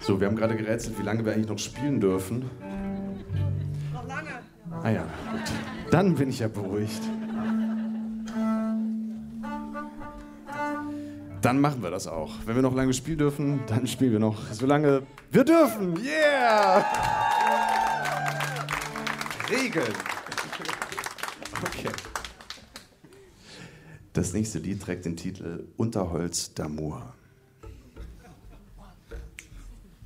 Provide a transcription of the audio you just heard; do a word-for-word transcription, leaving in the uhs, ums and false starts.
So, wir haben gerade gerätselt, wie lange wir eigentlich noch spielen dürfen. Noch lange. Ah ja, gut. Dann bin ich ja beruhigt. Dann machen wir das auch. Wenn wir noch lange spielen dürfen, dann spielen wir noch so lange wir dürfen. Yeah! Regeln. Okay. Das nächste Lied trägt den Titel Unterholz d'Amour.